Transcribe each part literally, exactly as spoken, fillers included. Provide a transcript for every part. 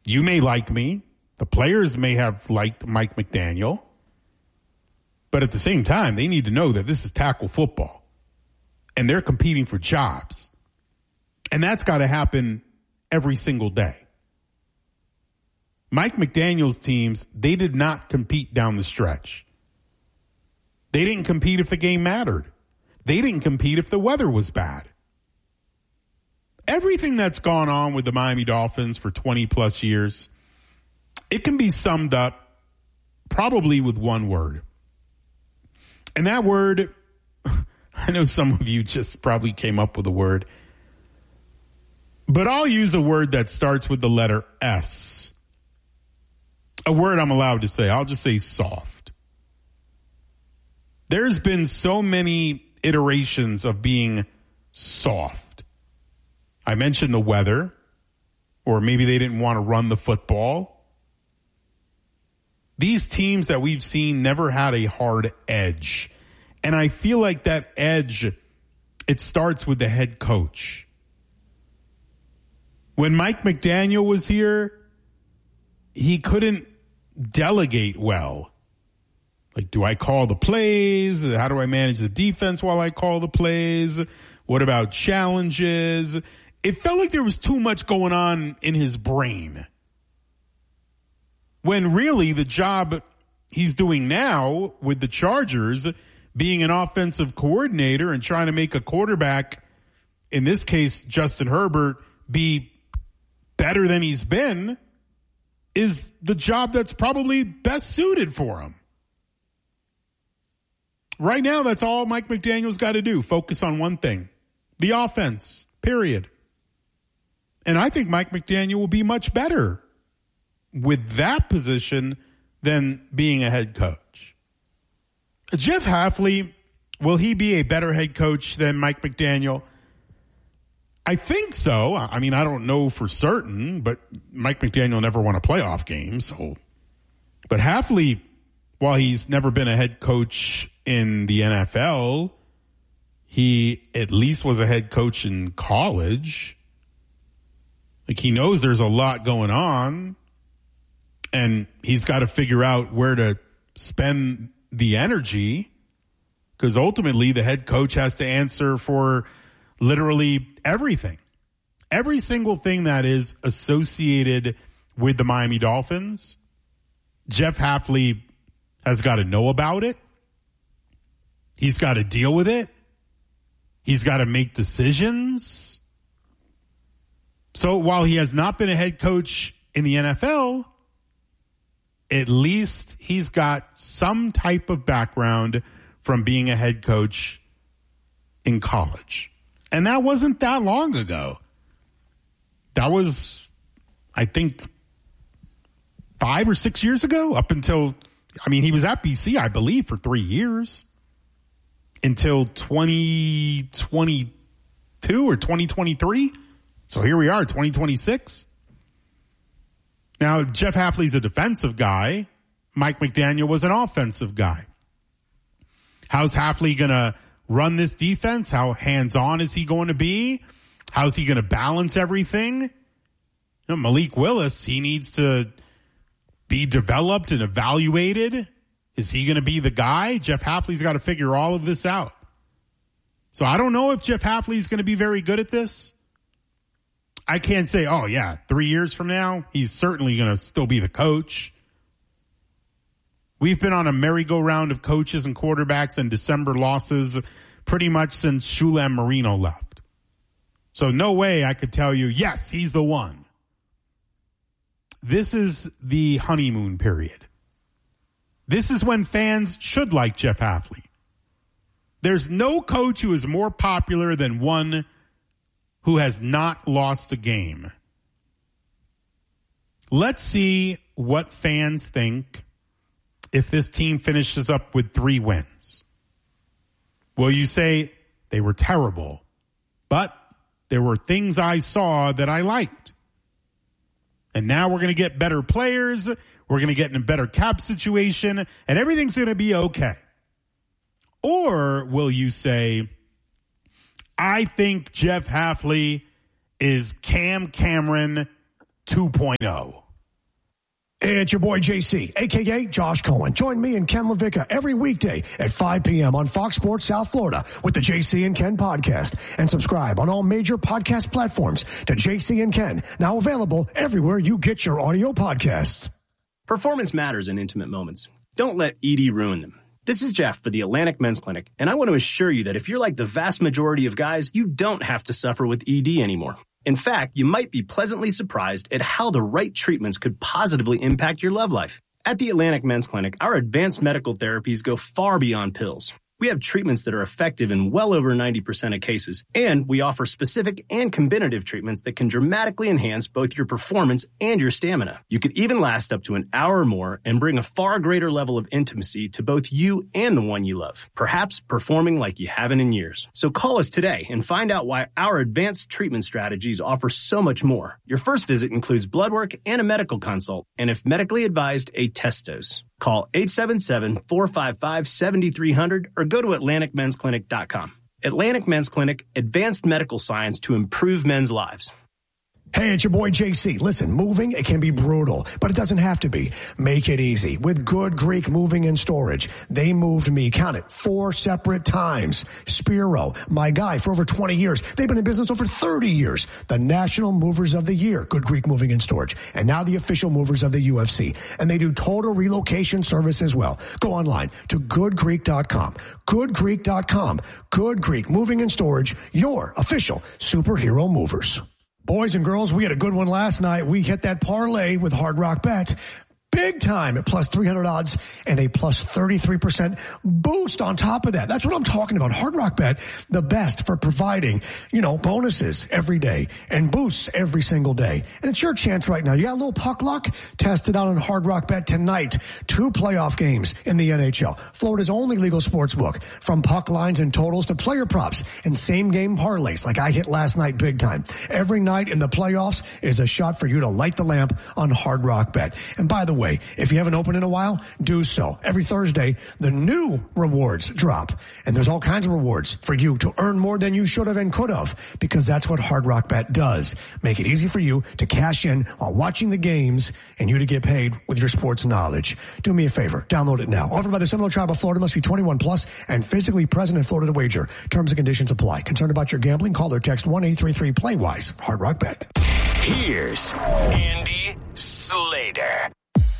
You may like me. The players may have liked Mike McDaniel. But at the same time, they need to know that this is tackle football. And they're competing for jobs. And that's got to happen every single day. Mike McDaniel's teams, they did not compete down the stretch. They didn't compete if the game mattered. They didn't compete if the weather was bad. Everything that's gone on with the Miami Dolphins for twenty plus years, it can be summed up probably with one word. And that word, I know some of you just probably came up with a word, but I'll use a word that starts with the letter S. A word I'm allowed to say. I'll just say soft. There's been so many iterations of being soft. I mentioned the weather, or maybe they didn't want to run the football. These teams that we've seen never had a hard edge. And I feel like that edge, it starts with the head coach. When Mike McDaniel was here, he couldn't delegate well. Like, do I call the plays? How do I manage the defense while I call the plays? What about challenges? It felt like there was too much going on in his brain. When really the job he's doing now with the Chargers, being an offensive coordinator and trying to make a quarterback, in this case, Justin Herbert, be better than he's been, is the job that's probably best suited for him. Right now, that's all Mike McDaniel's got to do. Focus on one thing. The offense, period. And I think Mike McDaniel will be much better with that position than being a head coach. Jeff Hafley, will he be a better head coach than Mike McDaniel? I think so. I mean, I don't know for certain, but Mike McDaniel never won a playoff game. So, but Hafley, while he's never been a head coach in the N F L, he at least was a head coach in college. Like, he knows there's a lot going on, and he's got to figure out where to spend the energy, because ultimately the head coach has to answer for literally everything. Every single thing that is associated with the Miami Dolphins, Jeff Hafley has got to know about it. He's got to deal with it. He's got to make decisions. So while he has not been a head coach in the N F L, at least he's got some type of background from being a head coach in college. And that wasn't that long ago. That was, I think, five or six years ago, up until, I mean, he was at B C, I believe, for three years. Until twenty twenty-two or twenty twenty-three. So here we are, twenty twenty-six. Now, Jeff Hafley's a defensive guy. Mike McDaniel was an offensive guy. How's Hafley going to run this defense? How hands-on is he going to be? How's he going to balance everything? You know, Malik Willis, he needs to be developed and evaluated. Is he going to be the guy? Jeff Hafley's got to figure all of this out. So I don't know if Jeff Hafley's going to be very good at this. I can't say, oh, yeah, three years from now, he's certainly going to still be the coach. We've been on a merry-go-round of coaches and quarterbacks and December losses pretty much since Shulem Marino left. So no way I could tell you, yes, he's the one. This is the honeymoon period. This is when fans should like Jeff Hafley. There's no coach who is more popular than one who has not lost a game. Let's see what fans think if this team finishes up with three wins. Will you say they were terrible, but there were things I saw that I liked? And now we're going to get better players. We're going to get in a better cap situation, and everything's going to be okay. Or will you say, I think Jeff Hafley is Cam Cameron two point oh. Hey, it's your boy J C, a k a. Josh Cohen. Join me and Ken LaVicka every weekday at five p.m. on Fox Sports South Florida with the J C and Ken podcast. And subscribe on all major podcast platforms to J C and Ken, now available everywhere you get your audio podcasts. Performance matters in intimate moments. Don't let E D ruin them. This is Jeff for the Atlantic Men's Clinic, and I want to assure you that if you're like the vast majority of guys, you don't have to suffer with E D anymore. In fact, you might be pleasantly surprised at how the right treatments could positively impact your love life. At the Atlantic Men's Clinic, our advanced medical therapies go far beyond pills. We have treatments that are effective in well over ninety percent of cases, and we offer specific and combinative treatments that can dramatically enhance both your performance and your stamina. You could even last up to an hour or more and bring a far greater level of intimacy to both you and the one you love, perhaps performing like you haven't in years. So call us today and find out why our advanced treatment strategies offer so much more. Your first visit includes blood work and a medical consult, and if medically advised, a test dose. Call eight seven seven, four five five, seven three zero zero or go to atlantic men's clinic dot com. Atlantic Men's Clinic, advanced medical science to improve men's lives. Hey, it's your boy J C. Listen, moving, it can be brutal, but it doesn't have to be. Make it easy with Good Greek Moving and Storage. They moved me, count it, four separate times. Spiro, my guy for over twenty years. They've been in business over thirty years. The National Movers of the Year, Good Greek Moving and Storage. And now the official movers of the U F C. And they do total relocation service as well. Go online to good greek dot com. good greek dot com. Good Greek Moving and Storage, your official superhero movers. Boys and girls, we had a good one last night. We hit that parlay with Hard Rock Bet. Big time at plus three hundred odds and a plus thirty-three percent boost on top of that. That's what I'm talking about. Hard Rock Bet, the best for providing, you know, bonuses every day and boosts every single day. And it's your chance right now. You got a little puck luck? Test it out on Hard Rock Bet tonight. Two playoff games in the N H L. Florida's only legal sports book. From puck lines and totals to player props and same game parlays like I hit last night big time. Every night in the playoffs is a shot for you to light the lamp on Hard Rock Bet. And by the way, way. If you haven't opened in a while, do so. Every Thursday, the new rewards drop. And there's all kinds of rewards for you to earn more than you should have and could have, because that's what Hard Rock Bet does. Make it easy for you to cash in while watching the games and you to get paid with your sports knowledge. Do me a favor. Download it now. Offered by the Seminole Tribe of Florida. Must be twenty-one plus and physically present in Florida to wager. Terms and conditions apply. Concerned about your gambling? Call or text one eight three three play wise. Hard Rock Bet. Here's Andy Slater.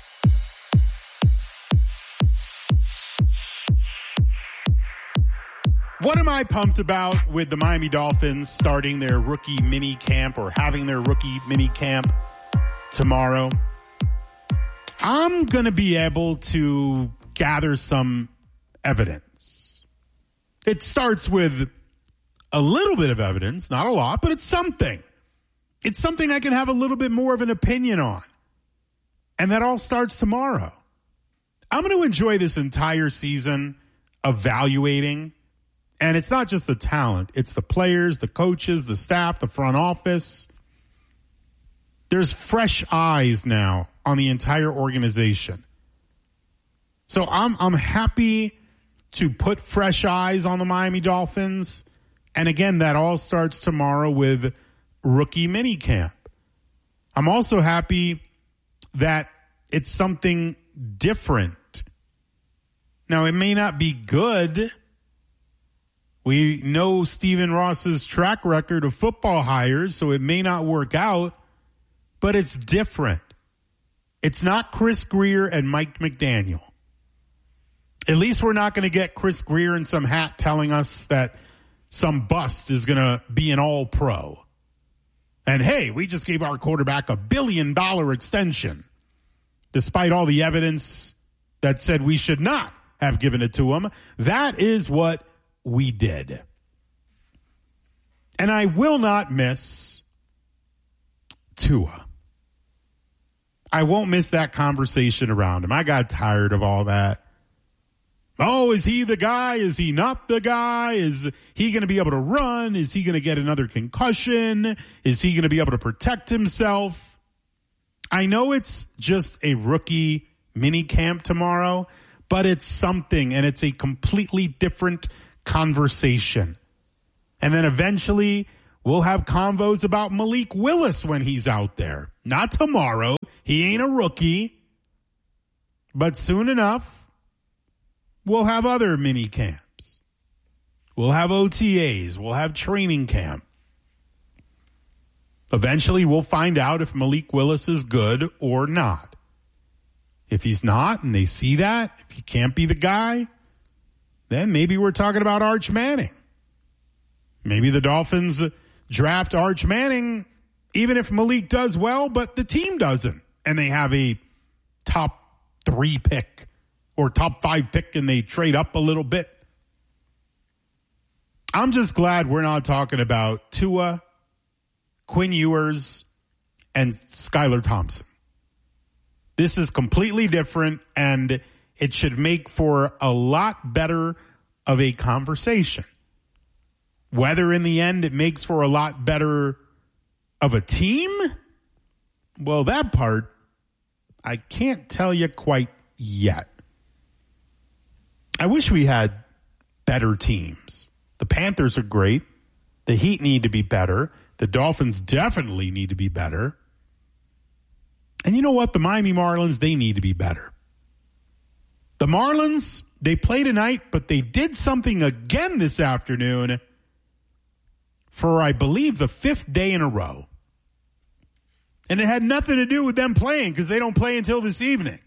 What am I pumped about with the Miami Dolphins starting their rookie mini camp or having their rookie mini camp tomorrow? I'm going to be able to gather some evidence. It starts with a little bit of evidence, not a lot, but it's something. It's something I can have a little bit more of an opinion on. And that all starts tomorrow. I'm going to enjoy this entire season evaluating. And it's not just the talent. It's the players, the coaches, the staff, the front office. There's fresh eyes now on the entire organization. So I'm I'm happy to put fresh eyes on the Miami Dolphins. And again, that all starts tomorrow with rookie minicamp. I'm also happy that it's something different. Now, it may not be good. We know Stephen Ross's track record of football hires, so it may not work out, but it's different. It's not Chris Grier and Mike McDaniel. At least we're not going to get Chris Grier in some hat telling us that some bust is going to be an all-pro. And hey, we just gave our quarterback a billion dollar extension, despite all the evidence that said we should not have given it to him. That is what we did. And I will not miss Tua. I won't miss that conversation around him. I got tired of all that. Oh, is he the guy? Is he not the guy? Is he going to be able to run? Is he going to get another concussion? Is he going to be able to protect himself? I know it's just a rookie mini camp tomorrow, but it's something, and it's a completely different conversation. And then eventually we'll have convos about Malik Willis when he's out there. Not tomorrow. He ain't a rookie. But soon enough, we'll have other mini camps. We'll have O T As. We'll have training camp. Eventually, we'll find out if Malik Willis is good or not. If he's not, and they see that, if he can't be the guy, then maybe we're talking about Arch Manning. Maybe the Dolphins draft Arch Manning even if Malik does well, but the team doesn't. And they have a top three pick or top five pick and they trade up a little bit. I'm just glad we're not talking about Tua, Quinn Ewers, and Skylar Thompson. This is completely different, and it should make for a lot better of a conversation. Whether in the end it makes for a lot better of a team, well, that part, I can't tell you quite yet. I wish we had better teams. The Panthers are great. The Heat need to be better. The Dolphins definitely need to be better. And you know what? The Miami Marlins, they need to be better. The Marlins, they play tonight, but they did something again this afternoon for, I believe, the fifth day in a row. And it had nothing to do with them playing because they don't play until this evening.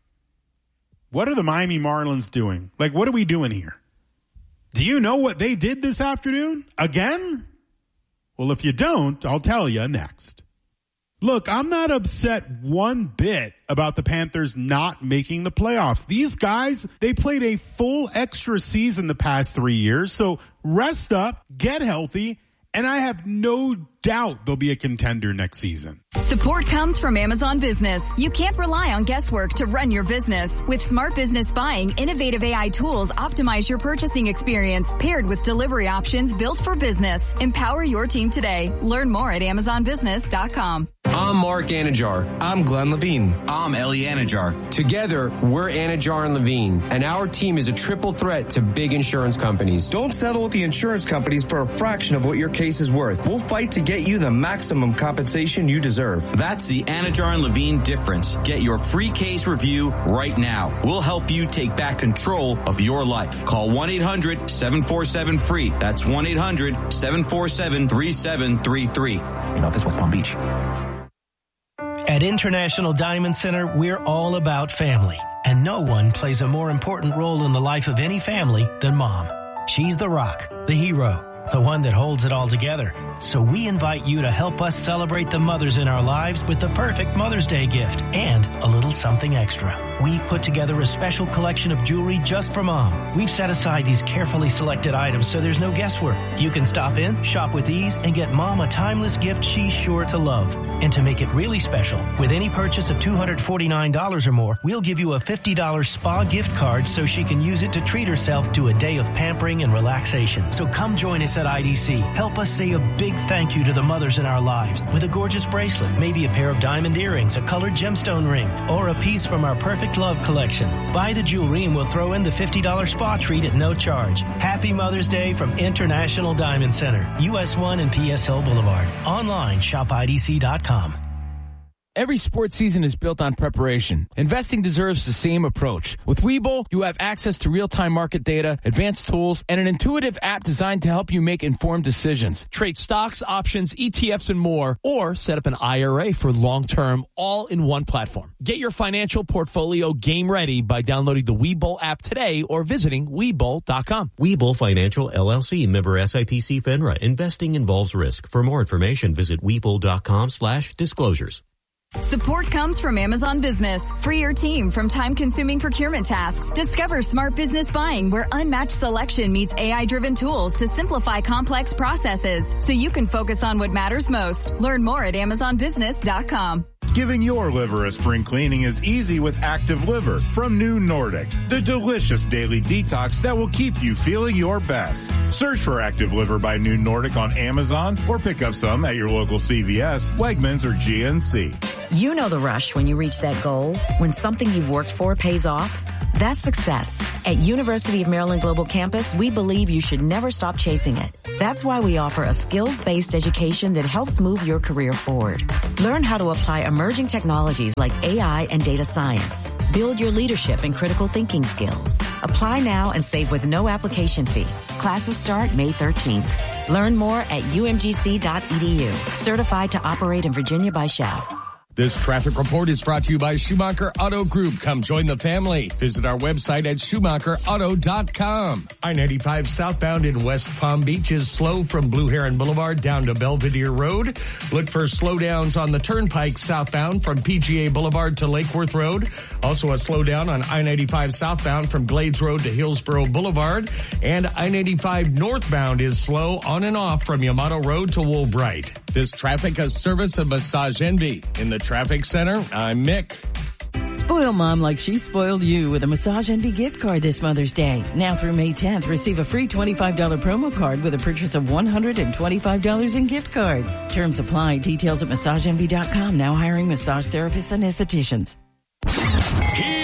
What are the Miami Marlins doing? Like, what are we doing here? Do you know what they did this afternoon? Again? Well, if you don't, I'll tell you next. Look, I'm not upset one bit about the Panthers not making the playoffs. These guys, they played a full extra season the past three years. So rest up, get healthy, and I have no doubt they'll be a contender next season. Support comes from Amazon Business. You can't rely on guesswork to run your business. With Smart Business Buying, innovative A I tools optimize your purchasing experience, paired with delivery options built for business. Empower your team today. Learn more at amazon business dot com. I'm Mark Anajar. I'm Glenn Levine. I'm Ellie Anajar. Together, we're Anajar and Levine, and our team is a triple threat to big insurance companies. Don't settle with the insurance companies for a fraction of what your case is worth. We'll fight to get you the maximum compensation you deserve. That's the Anajar and Levine difference. Get your free case review right now. We'll help you take back control of your life. Call one eight hundred seven four seven free. That's one eight hundred seven four seven three seven three three. In office, West Palm Beach. At International Diamond Center, we're all about family, and no one plays a more important role in the life of any family than Mom. She's the rock, the hero, the one that holds it all together. So we invite you to help us celebrate the mothers in our lives with the perfect Mother's Day gift and a little something extra. We've put together a special collection of jewelry just for Mom. We've set aside these carefully selected items so there's no guesswork. You can stop in, shop with ease, and get Mom a timeless gift she's sure to love. And to make it really special, with any purchase of two hundred forty-nine dollars or more, we'll give you a fifty dollars spa gift card so she can use it to treat herself to a day of pampering and relaxation. So come join us at I D C. Help us say a big thank you to the mothers in our lives with a gorgeous bracelet, maybe a pair of diamond earrings, a colored gemstone ring, or a piece from our Perfect Love collection. Buy the jewelry and we'll throw in the fifty dollars spa treat at no charge. Happy Mother's Day from International Diamond Center, U S one and P S L Boulevard. Online, shop I D C dot com. Every sports season is built on preparation. Investing deserves the same approach. With Webull, you have access to real-time market data, advanced tools, and an intuitive app designed to help you make informed decisions. Trade stocks, options, E T Fs, and more, or set up an I R A for long-term, all in one platform. Get your financial portfolio game ready by downloading the Webull app today or visiting Webull dot com. Webull Financial, L L C, member S I P C FINRA. Investing involves risk. For more information, visit Webull dot com slash disclosures. Support comes from Amazon Business. Free your team from time-consuming procurement tasks. Discover Smart Business Buying, where unmatched selection meets A I-driven tools to simplify complex processes so you can focus on what matters most. Learn more at amazon business dot com. Giving your liver a spring cleaning is easy with Active Liver from New Nordic, the delicious daily detox that will keep you feeling your best. Search for Active Liver by New Nordic on Amazon or pick up some at your local C V S, Wegmans, or G N C. You know the rush when you reach that goal, when something you've worked for pays off. That's success. At University of Maryland Global Campus, we believe you should never stop chasing it. That's why we offer a skills-based education that helps move your career forward. Learn how to apply emerging technologies like A I and data science. Build your leadership and critical thinking skills. Apply now and save with no application fee. Classes start May thirteenth. Learn more at u m g c dot e d u. Certified to operate in Virginia by S C H A V. This traffic report is brought to you by Schumacher Auto Group. Come join the family. Visit our website at schumacher auto dot com. I ninety-five southbound in West Palm Beach is slow from Blue Heron Boulevard down to Belvedere Road. Look for slowdowns on the Turnpike southbound from P G A Boulevard to Lake Worth Road. Also a slowdown on I ninety-five southbound from Glades Road to Hillsborough Boulevard. And I ninety-five northbound is slow on and off from Yamato Road to Woolbright. This traffic is service of Massage Envy. In the Traffic Center, I'm Mick. Spoil mom like she spoiled you with a Massage Envy gift card this Mother's Day. Now through May tenth, receive a free twenty-five dollars promo card with a purchase of one hundred twenty-five dollars in gift cards. Terms apply. Details at massage envy dot com. Now hiring massage therapists and estheticians. Here